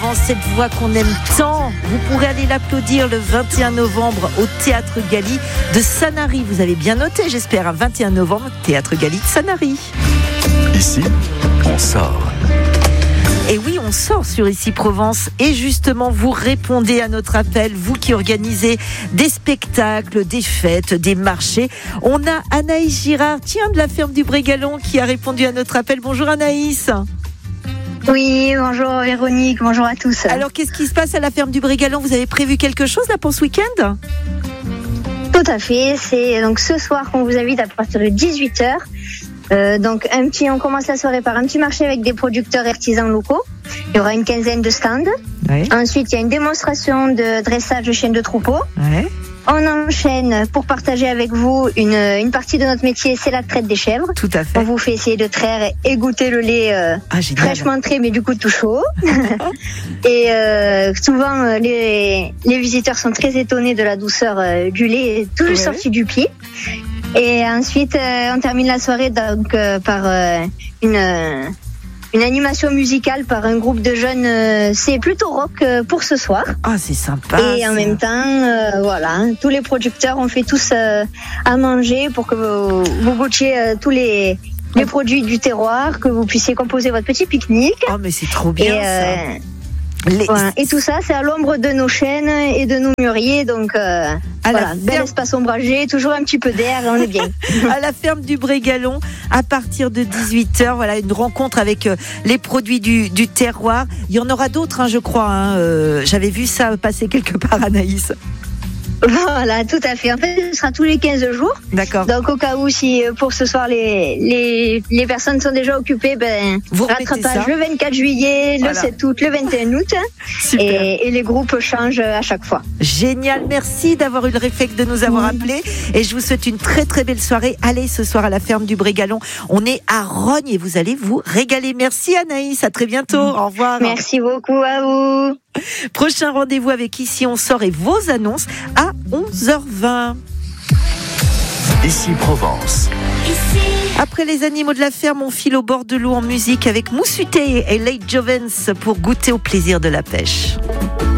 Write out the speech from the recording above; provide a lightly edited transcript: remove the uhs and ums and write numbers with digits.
Provence, cette voix qu'on aime tant. Vous pourrez aller l'applaudir le 21 novembre au Théâtre Galie de Sanary. Vous avez bien noté, j'espère, 21 novembre, Théâtre Galie de Sanary. Ici, on sort. Et oui, on sort sur Ici Provence et justement vous répondez à notre appel, vous qui organisez des spectacles, des fêtes, des marchés. On a Anaïs Girard, de la ferme du Brégalon qui a répondu à notre appel. Bonjour Anaïs. Oui, bonjour Véronique, bonjour à tous. Alors qu'est-ce qui se passe à la ferme du Brégalon ? Vous avez prévu quelque chose là pour ce week-end ? Tout à fait, c'est donc ce soir qu'on vous invite à partir de 18h. On commence la soirée par un petit marché avec des producteurs et artisans locaux. Il y aura une quinzaine de stands. Ouais. Ensuite, il y a une démonstration de dressage de chiens de troupeau. Ouais. On enchaîne pour partager avec vous une partie de notre métier, c'est la traite des chèvres. Tout à fait. On vous fait essayer de traire et goûter le lait Génial. fraîchement trait, mais du coup tout chaud. Et souvent, les visiteurs sont très étonnés de la douceur du lait tout juste sorti du pied. Et ensuite, on termine la soirée par une animation musicale par un groupe de jeunes. C'est plutôt rock pour ce soir. Ah, c'est sympa. Et en même temps, tous les producteurs ont fait tous à manger pour que vous goûtiez tous les produits du terroir, que vous puissiez composer votre petit pique-nique. Oh, mais c'est trop bien ça. Et tout ça, c'est à l'ombre de nos chênes et de nos mûriers. Donc, bel espace ombragé, toujours un petit peu d'air, on est bien. À la ferme du Brégalon, à partir de 18h, voilà, une rencontre avec les produits du terroir. Il y en aura d'autres, je crois. J'avais vu ça passer quelque part, Anaïs. Voilà, tout à fait. En fait, ce sera tous les 15 jours. D'accord. Donc, au cas où, si pour ce soir, les personnes sont déjà occupées, vous rattrapage le 24 juillet, le 7 août, le 21 août. Et les groupes changent à chaque fois. Génial. Merci d'avoir eu le réflexe de nous avoir appelés. Et je vous souhaite une très, très belle soirée. Allez, ce soir à la ferme du Brégalon. On est à Rognes et vous allez vous régaler. Merci, Anaïs. À très bientôt. Au revoir. Merci beaucoup à vous. Prochain rendez-vous avec Ici on sort et vos annonces à 11h20. Ici Provence. Après les animaux de la ferme, on file au bord de l'eau en musique avec Moussuté et Leigh Jovens pour goûter au plaisir de la pêche.